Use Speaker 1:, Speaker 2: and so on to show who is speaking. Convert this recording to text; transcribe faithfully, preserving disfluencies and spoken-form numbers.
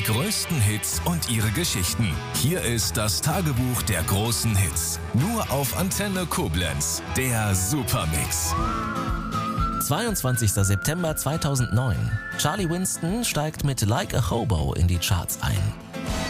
Speaker 1: größten Hits und ihre Geschichten. Hier ist das Tagebuch der großen Hits. Nur auf Antenne Koblenz. Der Supermix.
Speaker 2: zweiundzwanzigster September zweitausendneun. Charlie Winston steigt mit Like a Hobo in die Charts ein.